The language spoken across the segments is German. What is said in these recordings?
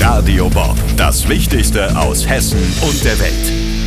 Radio Bob, das Wichtigste aus Hessen und der Welt.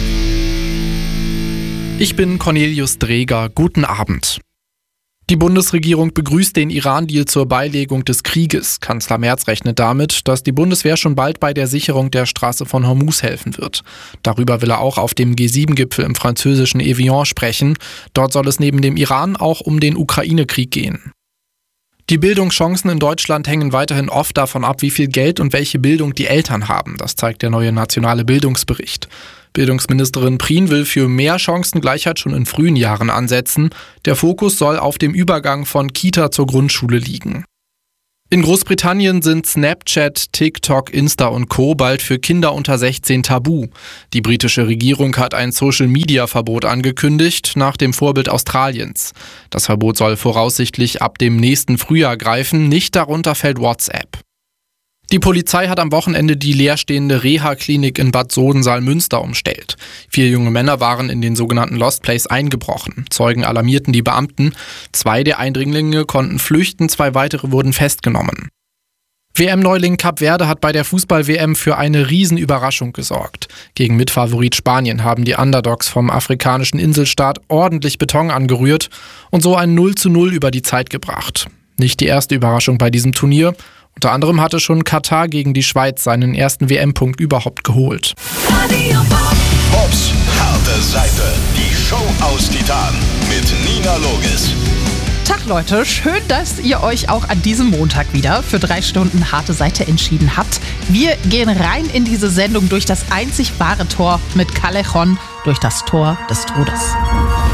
Ich bin Cornelius Dreger. Guten Abend. Die Bundesregierung begrüßt den Iran-Deal zur Beilegung des Krieges. Kanzler Merz rechnet damit, dass die Bundeswehr schon bald bei der Sicherung der Straße von Hormuz helfen wird. Darüber will er auch auf dem G7-Gipfel im französischen Evian sprechen. Dort soll es neben dem Iran auch um den Ukraine-Krieg gehen. Die Bildungschancen in Deutschland hängen weiterhin oft davon ab, wie viel Geld und welche Bildung die Eltern haben. Das zeigt der neue nationale Bildungsbericht. Bildungsministerin Prien will für mehr Chancengleichheit schon in frühen Jahren ansetzen. Der Fokus soll auf dem Übergang von Kita zur Grundschule liegen. In Großbritannien sind Snapchat, TikTok, Insta und Co. bald für Kinder unter 16 tabu. Die britische Regierung hat ein Social-Media-Verbot angekündigt, nach dem Vorbild Australiens. Das Verbot soll voraussichtlich ab dem nächsten Frühjahr greifen, nicht darunter fällt WhatsApp. Die Polizei hat am Wochenende die leerstehende Reha-Klinik in Bad Soden-Salmünster umstellt. 4 junge Männer waren in den sogenannten Lost Place eingebrochen. Zeugen alarmierten die Beamten. 2 der Eindringlinge konnten flüchten, 2 weitere wurden festgenommen. WM-Neuling Kap Verde hat bei der Fußball-WM für eine Riesenüberraschung gesorgt. Gegen Mitfavorit Spanien haben die Underdogs vom afrikanischen Inselstaat ordentlich Beton angerührt und so ein 0:0 über die Zeit gebracht. Nicht die erste Überraschung bei diesem Turnier. Unter anderem hatte schon Katar gegen die Schweiz seinen ersten WM-Punkt überhaupt geholt. Bobs harte Seite. Die Show aus Titan mit Nina Logis. Tag Leute, schön, dass ihr euch auch an diesem Montag wieder für 3 Stunden harte Seite entschieden habt. Wir gehen rein in diese Sendung durch das einzig wahre Tor mit Callejon, durch das Tor des Todes.